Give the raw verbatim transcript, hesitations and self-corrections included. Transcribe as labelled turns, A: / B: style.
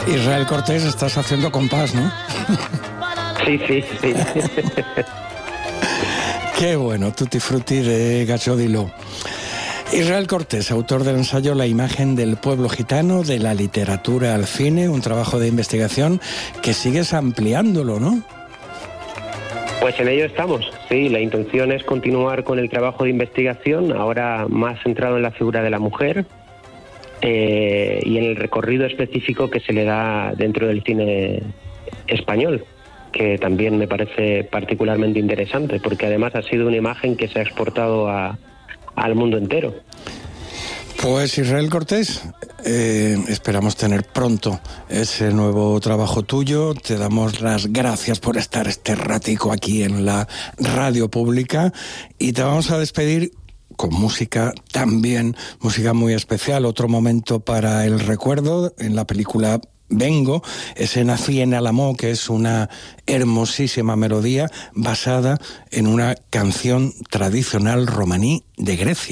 A: Israel Cortés, estás haciendo compás, ¿no?
B: Sí, sí, sí.
A: Qué bueno, Tutti Frutti de Gacciodilo. Israel Cortés, autor del ensayo La imagen del pueblo gitano, de la literatura al cine, un trabajo de investigación que sigues ampliándolo, ¿no?
B: Pues en ello estamos, sí. La intención es continuar con el trabajo de investigación, ahora más centrado en la figura de la mujer eh, y en el recorrido específico que se le da dentro del cine español, que también me parece particularmente interesante, porque además ha sido una imagen que se ha exportado a, al mundo entero.
A: Pues Israel Cortés, eh, esperamos tener pronto ese nuevo trabajo tuyo. Te damos las gracias por estar este ratico aquí en la radio pública y te vamos a despedir con música también, música muy especial, otro momento para el recuerdo en la película Vengo, ese Nací en Álamo, que es una hermosísima melodía basada en una canción tradicional romaní de Grecia.